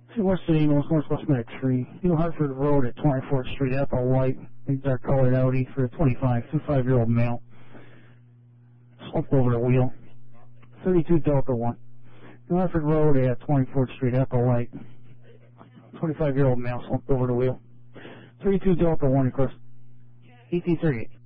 West City, Northwest Med 3, New Hartford Road at 24th Street, Apple White, big dark colored Audi for a 25-year-old male. Slumped over the wheel. 32 Delta 1. New Hartford Road at 24th Street, Apple White. 25-year-old male slumped over the wheel. 32 Delta 1 across 1838.